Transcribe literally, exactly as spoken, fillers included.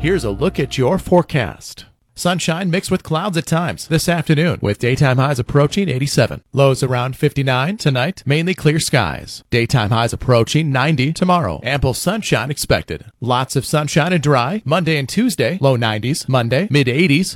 Here's a look at your forecast. Sunshine mixed with clouds at times this afternoon, with daytime highs approaching eighty-seven. Lows around fifty-nine tonight, mainly clear skies. Daytime highs approaching ninety tomorrow. Ample sunshine expected. Lots of sunshine and dry Monday and Tuesday, low nineties. Monday, mid eighties.